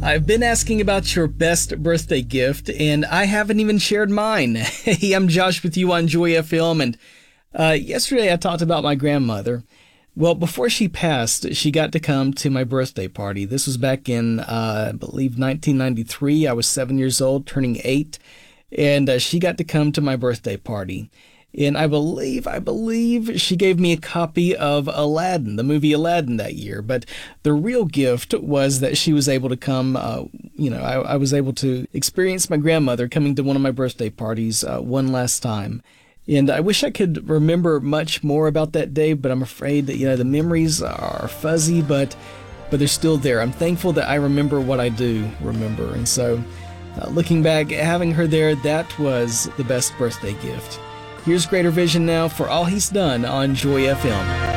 I've been asking about your best birthday gift, and I haven't even shared mine. Hey, I'm Josh with you on Joy FM, and yesterday I talked about my grandmother. Well, before she passed, she got to come to my birthday party. This was back in, I believe, 1993. I was 7 years old, turning 8, and she got to come to my birthday party. And I believe she gave me a copy of Aladdin, the movie Aladdin that year. But the real gift was that she was able to come, I was able to experience my grandmother coming to one of my birthday parties one last time. And I wish I could remember much more about that day, but I'm afraid that, the memories are fuzzy, but they're still there. I'm thankful that I remember what I do remember. And so, looking back, having her there, that was the best birthday gift. Here's Greater Vision now for All He's Done on Joy FM.